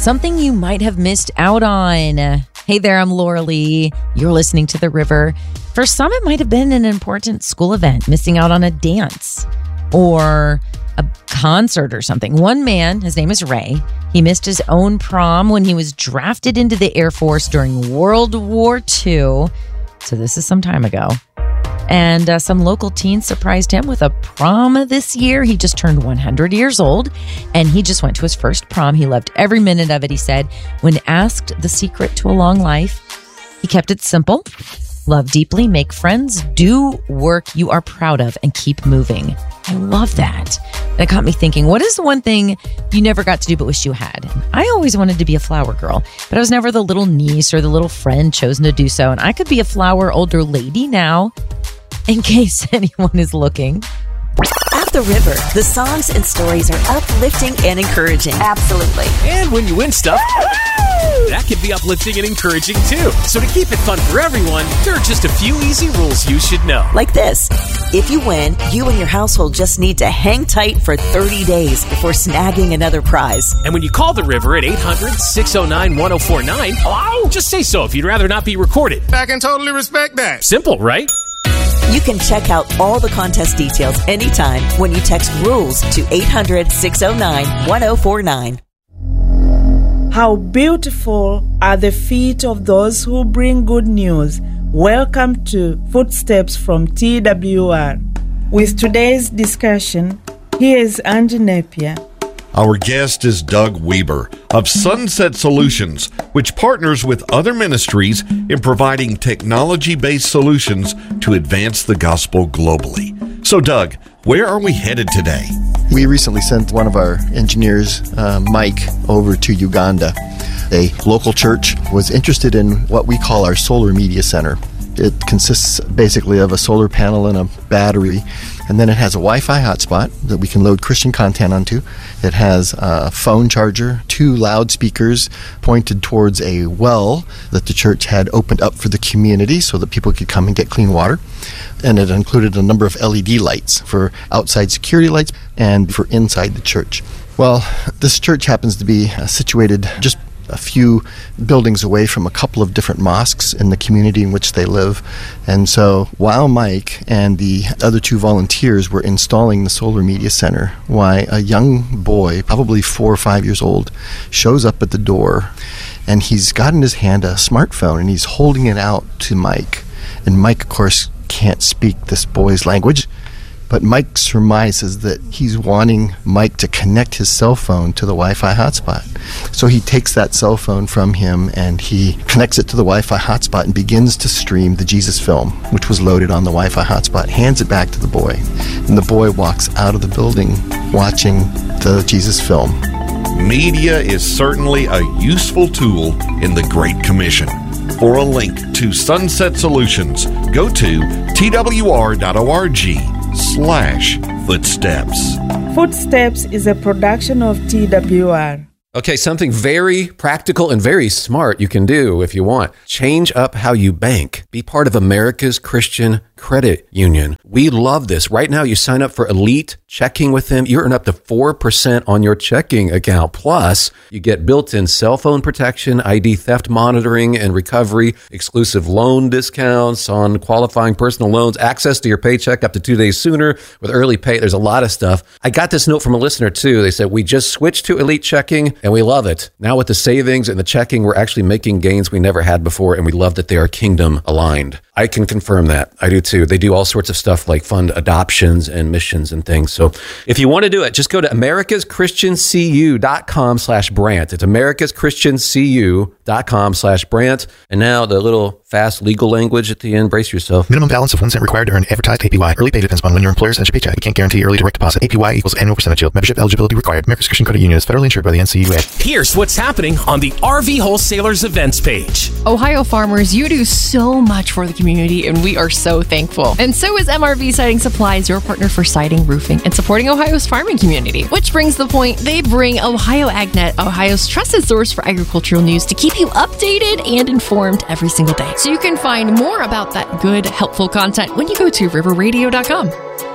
something you might have missed out on. Hey there, I'm Laura Lee. You're listening to The River. For some, it might have been an important school event, missing out on a dance or a concert or something. One man, his name is Ray, he missed his own prom when he was drafted into the Air Force during World War II. So this is some time ago. And some local teens surprised him with a prom this year. He just turned 100 years old, and he just went to his first prom. He loved every minute of it, he said. When asked the secret to a long life, he kept it simple. Love deeply, make friends, do work you are proud of, and keep moving. I love that. And it got me thinking, what is the one thing you never got to do but wish you had? I always wanted to be a flower girl, but I was never the little niece or the little friend chosen to do so. And I could be a flower older lady now, in case anyone is looking. At The River, the songs and stories are uplifting and encouraging. Absolutely. And when you win stuff, that can be uplifting and encouraging too. So to keep it fun for everyone, there are just a few easy rules you should know. Like this. If you win, you and your household just need to hang tight for 30 days before snagging another prize. And when you call The River at 800-609-1049, just say so if you'd rather not be recorded. I can totally respect that. Simple, right? You can check out all the contest details anytime when you text RULES to 800-609-1049. How beautiful are the feet of those who bring good news. Welcome to Footsteps from TWR. With today's discussion, here is Angie Napier. Our guest is Doug Weber of Sunset Solutions, which partners with other ministries in providing technology-based solutions to advance the gospel globally. So, Doug, where are we headed today? We recently sent one of our engineers, Mike, over to Uganda. A local church was interested in what we call our solar media center. It consists basically of a solar panel and a battery, and then it has a Wi-Fi hotspot that we can load Christian content onto. It has a phone charger, 2 loudspeakers pointed towards a well that the church had opened up for the community so that people could come and get clean water. And it included a number of LED lights for outside security lights and for inside the church. Well, this church happens to be situated just a few buildings away from a couple of different mosques in the community in which they live. And so while Mike and the other 2 volunteers were installing the solar media center, why a young boy, probably 4 or 5 years old, shows up at the door, and he's got in his hand a smartphone, and he's holding it out to Mike. And Mike, of course, can't speak this boy's language, but Mike surmises that he's wanting Mike to connect his cell phone to the Wi-Fi hotspot. So he takes that cell phone from him and he connects it to the Wi-Fi hotspot and begins to stream the Jesus film, which was loaded on the Wi-Fi hotspot, hands it back to the boy. And the boy walks out of the building watching the Jesus film. Media is certainly a useful tool in the Great Commission. For a link to Sunset Solutions, go to twr.org/footsteps. Footsteps is a production of TWR. Okay, something very practical and very smart you can do if you want. Change up how you bank. Be part of America's Christian Credit Union. We love this. Right now, you sign up for Elite Checking with them. You earn up to 4% on your checking account. Plus, you get built-in cell phone protection, ID theft monitoring and recovery, exclusive loan discounts on qualifying personal loans, access to your paycheck up to 2 days sooner with early pay. There's a lot of stuff. I got this note from a listener, too. They said, we just switched to Elite Checking, and we love it. Now with the savings and the checking, we're actually making gains we never had before, and we love that they are kingdom aligned. I can confirm that. I do too. They do all sorts of stuff like fund adoptions and missions and things. So if you want to do it, just go to americaschristiancu.com/Brant. It's americaschristiancu.com/Brant. And now the little fast legal language at the end. Brace yourself. Minimum balance of 1 cent required to earn advertised APY. Early pay depends upon when your employer sends your paycheck. We can't guarantee early direct deposit. APY equals annual percentage yield. Membership eligibility required. America's Christian Credit Union is federally insured by the NCUA. Here's what's happening on the RV Wholesalers events page. Ohio farmers, you do so much for the community, and we are so thankful. And so is MRV Siding Supplies, your partner for siding, roofing, and supporting Ohio's farming community. Which brings the point, they bring Ohio AgNet, Ohio's trusted source for agricultural news, to keep you updated and informed every single day. So you can find more about that good, helpful content when you go to riverradio.com.